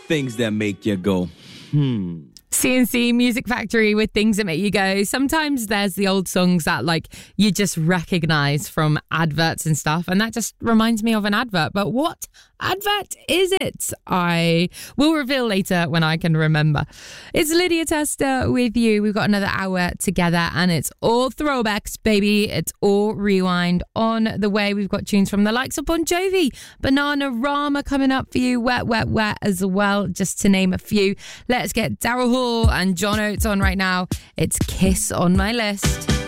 Things that make you go, CNC Music Factory with Things That Make You Go. Sometimes there's the old songs that like you just recognize from adverts and stuff, and that just reminds me of an advert. But what advert is it? I will reveal later when I can remember. It's Lydia Tester with you. We've got another hour together and it's all throwbacks, baby. It's all rewind. On the way, we've got tunes from the likes of Bon Jovi, Bananarama coming up for you, Wet, Wet, Wet as well, just to name a few. Let's get Daryl Hall and John Oates on right now. It's Kiss on My List.